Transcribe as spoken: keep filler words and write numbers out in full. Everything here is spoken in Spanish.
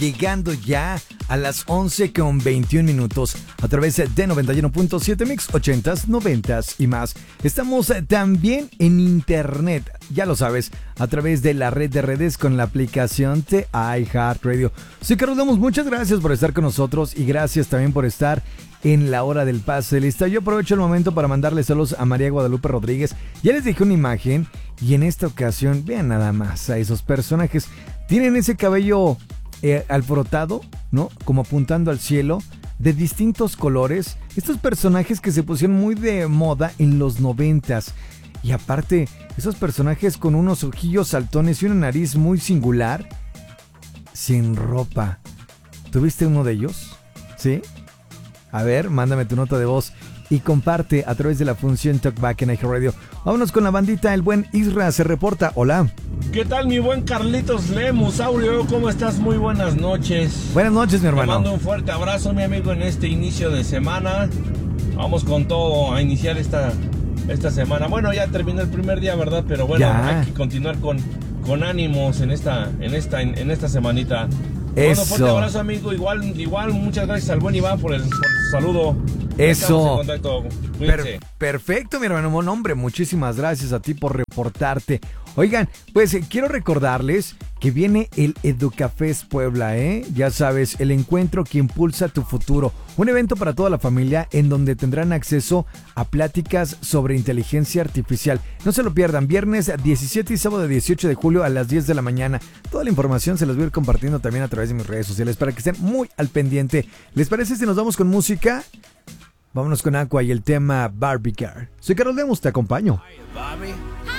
llegando ya a las once con veintiún minutos a través de noventa y uno punto siete Mix, ochentas, noventas y más. Estamos también en internet, ya lo sabes, a través de la red de redes con la aplicación de iHeartRadio. Soy Carlos Lemos, muchas gracias por estar con nosotros y gracias también por estar en la hora del pase de lista. Yo aprovecho el momento para mandarle saludos a María Guadalupe Rodríguez. Ya les dejé una imagen y en esta ocasión vean nada más a esos personajes. Tienen ese cabello eh, alborotado, ¿no? Como apuntando al cielo, de distintos colores. Estos personajes que se pusieron muy de moda en los noventas. Y aparte, esos personajes con unos ojillos saltones y una nariz muy singular, sin ropa. ¿Tuviste uno de ellos? ¿Sí? A ver, mándame tu nota de voz y comparte a través de la función Talkback en iHeartRadio. Vámonos con la bandita. El buen Isra se reporta. Hola. ¿Qué tal, mi buen Carlitos Lemus? Aurio, ¿cómo estás? Muy buenas noches. Buenas noches, mi hermano. Te mando un fuerte abrazo, mi amigo, en este inicio de semana. Vamos con todo a iniciar esta, esta semana. Bueno, ya terminó el primer día, ¿verdad? Pero bueno, ya. Hay que continuar con, con ánimos en esta, en esta, en, en esta semanita. Eso. Bueno, fuerte abrazo, amigo. Igual, igual, muchas gracias al buen Iván por el, por el saludo. Eso. En contacto. Per- perfecto, mi hermano. Buen hombre, muchísimas gracias a ti por reportarte. Oigan, pues eh, quiero recordarles que viene el Educafest Puebla, ¿eh? Ya sabes, el encuentro que impulsa tu futuro. Un evento para toda la familia en donde tendrán acceso a pláticas sobre inteligencia artificial. No se lo pierdan, viernes diecisiete y sábado dieciocho de julio a las diez de la mañana. Toda la información se las voy a ir compartiendo también a través de mis redes sociales para que estén muy al pendiente. ¿Les parece si nos vamos con música? Vámonos con Aqua y el tema Barbie Girl. Soy Carlos Lemos, te acompaño. Barbie.